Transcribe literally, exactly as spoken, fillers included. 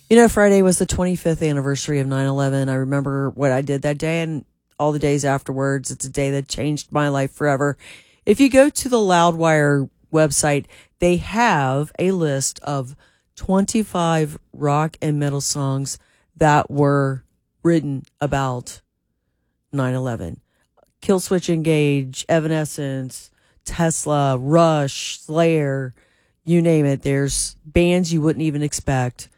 You know, Friday was the twenty-fifth anniversary of nine eleven. I remember what I did that day and all the days afterwards. It's a day that changed my life forever. If you go to the Loudwire website, they have a list of twenty-five rock and metal songs that were written about nine eleven. Killswitch Engage, Evanescence, Tesla, Rush, Slayer, you name it. There's bands you wouldn't even expect.